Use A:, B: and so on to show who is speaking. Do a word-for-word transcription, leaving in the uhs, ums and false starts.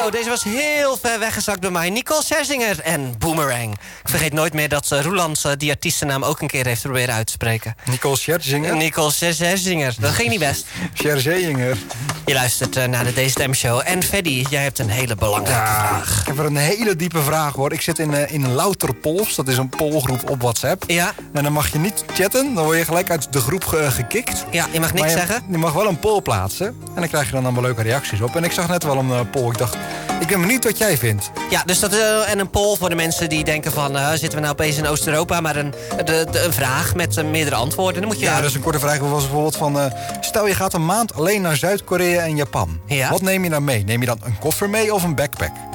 A: Zo, deze was heel ver weggezakt bij mij. Nicole Scherzinger en Boomerang. Ik vergeet nooit meer dat uh, Roeland uh, die artiestennaam ook een keer heeft proberen uit te spreken.
B: Nicole Scherzinger?
A: Nicole Scherzinger. Dat ging niet best.
B: Scherzinger.
A: Je luistert uh, naar de D S M Show. En Freddy, jij hebt een hele belangrijke
B: ja,
A: vraag.
B: Ik heb er een hele diepe vraag, hoor. Ik zit in, uh, in Louter Pols. Dat is een polgroep op WhatsApp.
A: Ja.
B: En dan mag je niet chatten. Dan word je gelijk uit de groep ge- gekikt.
A: Ja, je mag niks
B: je,
A: zeggen.
B: Je mag wel een poll plaatsen. En dan krijg je dan allemaal leuke reacties op. En ik zag net wel een uh, poll. Ik dacht, ik ben benieuwd wat jij vindt.
A: Ja, dus dat uh, en een poll voor de mensen die denken van... Uh, zitten we nou opeens in Oost-Europa? Maar een, de, de, een vraag met uh, meerdere antwoorden. Dan moet je...
B: Ja, dus een korte vraag was bijvoorbeeld van... Uh, stel, je gaat een maand alleen naar Zuid-Korea en Japan.
A: Ja.
B: Wat neem je dan mee? Neem je dan een koffer mee of een backpack?